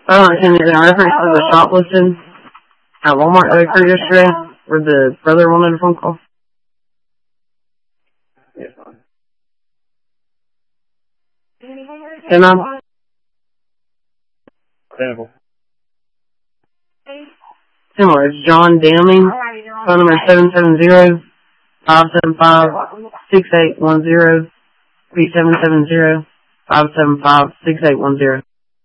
And in reference to the shoplifting at Walmart that occurred yesterday, where the brother wanted a phone call. Hey, Mom. Similar. It's John Downing. Phone number 770-575-6810. 770-575-6810.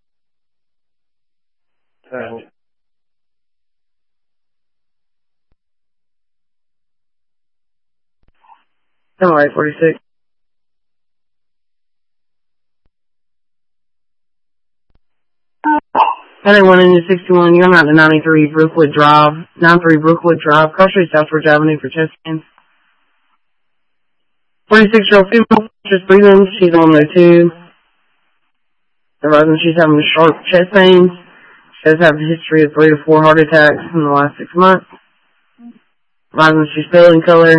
Similar 846. Heading 1 into 61, you're on to 93 Brookwood Drive, 93 Brookwood Drive, Cross Street, Southbridge Avenue for chest pains. 46-year-old female, just breathing, she's on there too. The reason she's having sharp chest pains. She does have a history of 3 to 4 heart attacks in the last 6 months. Reason she's pale in color.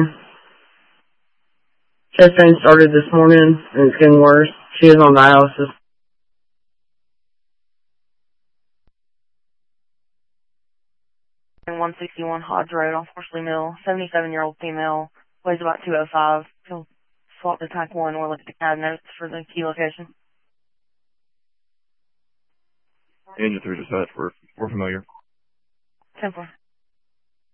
Chest pain started this morning and it's getting worse. She is on dialysis. 161 Hodge Road on Forsley Mill, 77-year-old female, weighs about 205. She'll swap to type 1 or look at the CAD notes for the key location. Engine 3 dispatch, we're familiar. 10-4.